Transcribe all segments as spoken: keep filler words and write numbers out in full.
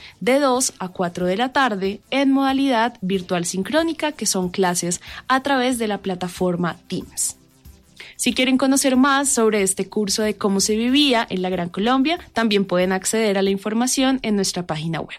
de dos a cuatro de la tarde en modalidad virtual sincrónica, que son clases a través de la plataforma Teams. Si quieren conocer más sobre este curso de cómo se vivía en la Gran Colombia, también pueden acceder a la información en nuestra página web.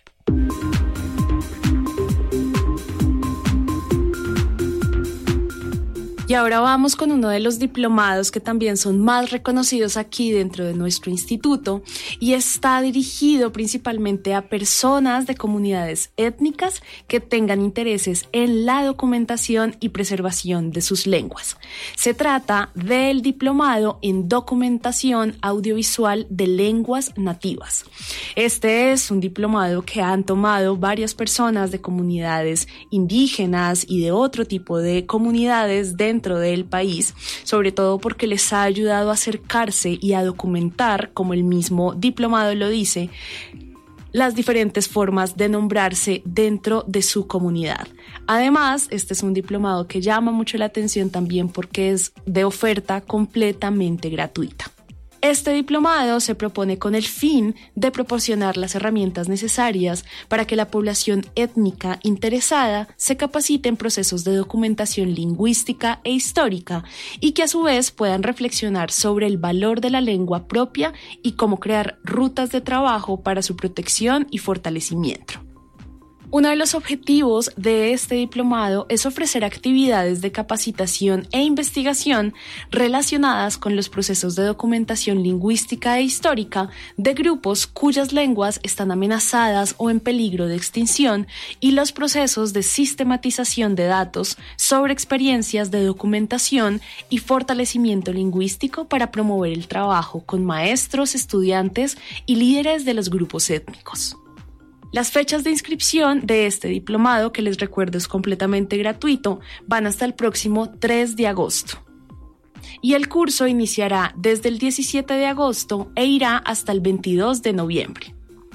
Y ahora vamos con uno de los diplomados que también son más reconocidos aquí dentro de nuestro instituto, y está dirigido principalmente a personas de comunidades étnicas que tengan intereses en la documentación y preservación de sus lenguas. Se trata del diplomado en documentación audiovisual de lenguas nativas. Este es un diplomado que han tomado varias personas de comunidades indígenas y de otro tipo de comunidades dentro dentro del país, sobre todo porque les ha ayudado a acercarse y a documentar, como el mismo diplomado lo dice, las diferentes formas de nombrarse dentro de su comunidad. Además, este es un diplomado que llama mucho la atención también porque es de oferta completamente gratuita. Este diplomado se propone con el fin de proporcionar las herramientas necesarias para que la población étnica interesada se capacite en procesos de documentación lingüística e histórica y que a su vez puedan reflexionar sobre el valor de la lengua propia y cómo crear rutas de trabajo para su protección y fortalecimiento. Uno de los objetivos de este diplomado es ofrecer actividades de capacitación e investigación relacionadas con los procesos de documentación lingüística e histórica de grupos cuyas lenguas están amenazadas o en peligro de extinción y los procesos de sistematización de datos sobre experiencias de documentación y fortalecimiento lingüístico para promover el trabajo con maestros, estudiantes y líderes de los grupos étnicos. Las fechas de inscripción de este diplomado, que les recuerdo es completamente gratuito, van hasta el próximo tres de agosto. Y el curso iniciará desde el diecisiete de agosto e irá hasta el veintidós de noviembre.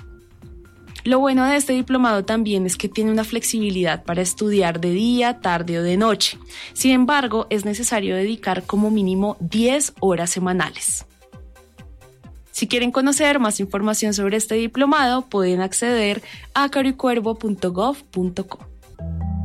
Lo bueno de este diplomado también es que tiene una flexibilidad para estudiar de día, tarde o de noche. Sin embargo, es necesario dedicar como mínimo diez horas semanales. Si quieren conocer más información sobre este diplomado, pueden acceder a caricuervo punto gov punto co.